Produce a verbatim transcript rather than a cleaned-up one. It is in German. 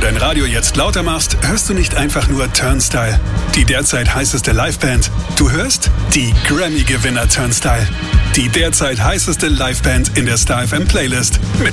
dein Radio jetzt lauter machst, hörst du nicht einfach nur Turnstile, die derzeit heißeste Liveband. Du hörst die Grammy-Gewinner Turnstile, die derzeit heißeste Liveband in der Star F M Playlist. Mit